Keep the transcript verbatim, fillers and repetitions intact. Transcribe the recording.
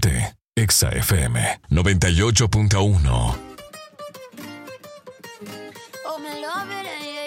presente Exa F M noventa y ocho punto uno. Oh, me love it, yeah.